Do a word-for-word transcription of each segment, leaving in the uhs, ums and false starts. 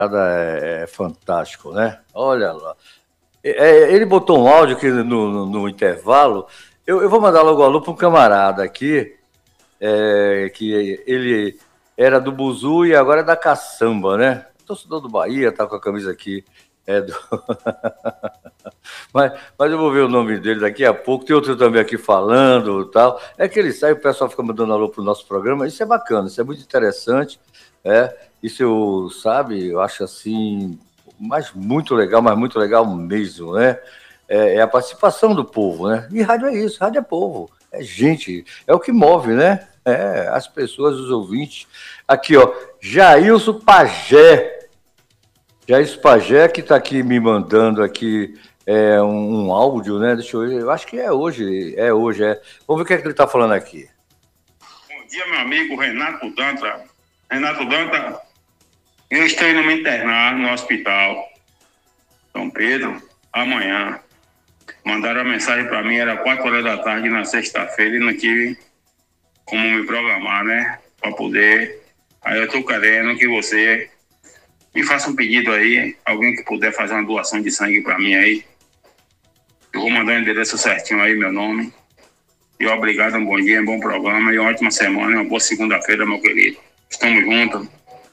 É, é fantástico, né? Olha lá. É, ele botou um áudio aqui no, no, no intervalo. Eu, eu vou mandar logo alô para um camarada aqui, é, que ele era do Buzu e agora é da Caçamba, né? Torcedor do Bahia, tá com a camisa aqui. É do... mas, mas eu vou ver o nome dele daqui a pouco. Tem outro também aqui falando e tal. É que ele sai, o pessoal fica mandando alô pro nosso programa. Isso é bacana, isso é muito interessante. É, isso eu, sabe, eu acho assim, mas muito legal, mas muito legal mesmo, né? É, é a participação do povo, né? E rádio é isso, rádio é povo, é gente, é o que move, né? É, as pessoas, os ouvintes. Aqui, ó, Jailson Pajé. Jailson Pajé, que está aqui me mandando aqui é, um, um áudio, né? Deixa eu ver, eu acho que é hoje, é hoje, é. Vamos ver o que é que ele está falando aqui. Bom dia, meu amigo Renato Dantas. Renato Dantas, eu estou indo me internar no hospital São Pedro amanhã. Mandaram a mensagem para mim, era quatro horas da tarde na sexta-feira e não tive como me programar, né? Para poder. Aí eu estou querendo que você me faça um pedido aí, alguém que puder fazer uma doação de sangue para mim aí. Eu vou mandar o endereço certinho aí, meu nome. E obrigado, um bom dia, um bom programa e uma ótima semana, uma boa segunda-feira, meu querido. Estamos juntos.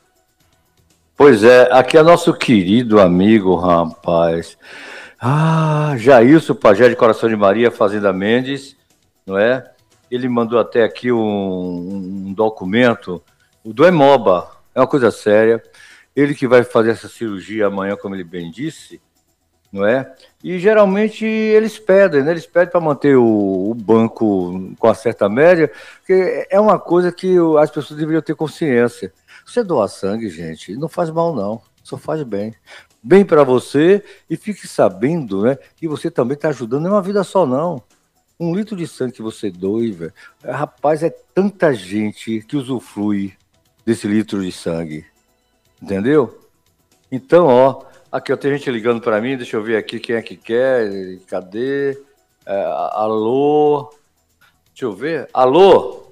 Pois é, aqui é nosso querido amigo, rapaz. Ah, Jailson Pajé de Coração de Maria, Fazenda Mendes, não é? Ele mandou até aqui um, um documento, o do Hemoba, é uma coisa séria. Ele que vai fazer essa cirurgia amanhã, como ele bem disse, não é? E geralmente eles pedem, né? Eles pedem para manter o, o banco com a certa média, porque é uma coisa que as pessoas deveriam ter consciência. Você doar sangue, gente, não faz mal não, só faz bem. Bem para você e fique sabendo, né, que você também está ajudando, não é uma vida só não. Um litro de sangue que você doe, velho, rapaz, é tanta gente que usufrui desse litro de sangue, entendeu? Então, ó, aqui ó, tem gente ligando para mim, deixa eu ver aqui quem é que quer, cadê? É, alô? Deixa eu ver, alô?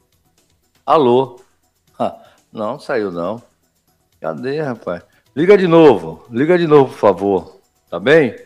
Alô? Ah, não, saiu não. Cadê, rapaz? Liga de novo, liga de novo, por favor. Tá bem?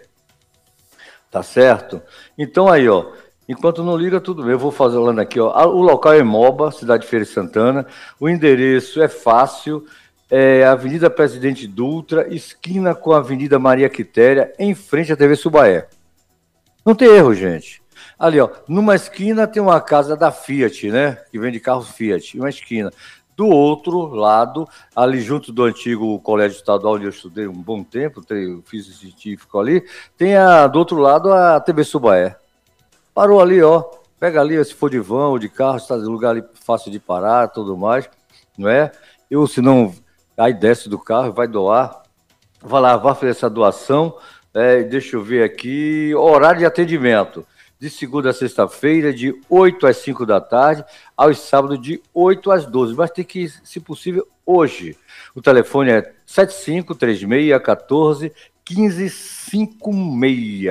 Tá certo? Então aí, ó. Enquanto não liga, tudo bem. Eu vou falando aqui, ó. O local é Moba, cidade de Feira de Santana. O endereço é fácil. É Avenida Presidente Dutra, esquina com a Avenida Maria Quitéria, em frente à T V Subaé. Não tem erro, gente. Ali, ó. Numa esquina tem uma casa da Fiat, né? Que vende carros Fiat. Uma esquina. Do outro lado, ali junto do antigo colégio estadual onde eu estudei um bom tempo, fiz científico ali, tem a, do outro lado a T V Subaé. Parou ali, ó, pega ali, se for de van ou de carro, está em lugar ali fácil de parar, tudo mais, não é? Eu, se não, aí desce do carro, vai doar, vai lá, vai fazer essa doação, é, deixa eu ver aqui, horário de atendimento. De segunda a sexta-feira, de oito às cinco da tarde, aos sábados de oito às doze. Mas tem que ir, se possível, hoje. O telefone é sete cinco três seis um quatro um cinco cinco seis.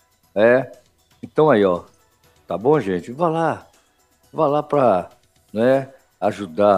É. Então aí, ó. Tá bom, gente? Vá lá. Vá lá para, né, ajudar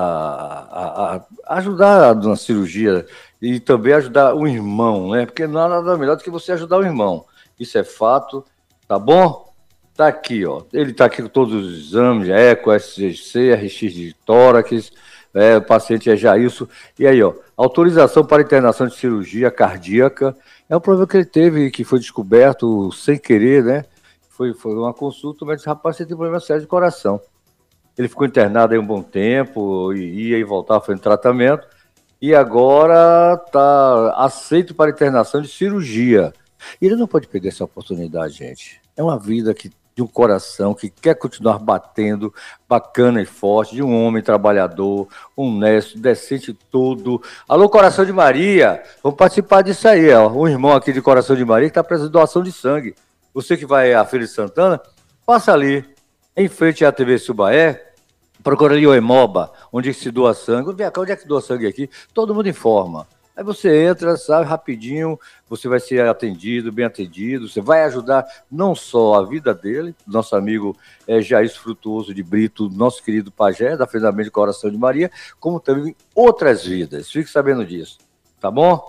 a, a, a ajudar na cirurgia e também ajudar o irmão, né? Porque não há nada melhor do que você ajudar o irmão. Isso é fato, tá bom? Tá aqui, ó. Ele tá aqui com todos os exames, eco, S G C, R X de tórax, é, o paciente é Jailson. E aí, ó, autorização para internação de cirurgia cardíaca. É um problema que ele teve, que foi descoberto sem querer, né? Foi, foi uma consulta, mas rapaz, você tem problema sério de coração. Ele ficou internado aí um bom tempo, ia e voltava, foi em tratamento. E agora tá aceito para internação de cirurgia. E ele não pode perder essa oportunidade, gente. É uma vida que, de um coração que quer continuar batendo, bacana e forte, de um homem trabalhador, honesto, decente todo. Alô, Coração de Maria, vamos participar disso aí, ó. Um irmão aqui de Coração de Maria que está precisando de doação de sangue. Você que vai à Feira de Santana, passa ali, em frente à T V Subaé, procura ali o Hemoba, onde se doa sangue. Vem cá, onde é que doa sangue aqui? Todo mundo informa. Aí você entra, sabe, rapidinho, você vai ser atendido, bem atendido, você vai ajudar não só a vida dele, nosso amigo é, Jailson Frutuoso de Brito, nosso querido pajé, da Fernanda de Coração de Maria, como também outras vidas. Fique sabendo disso. Tá bom?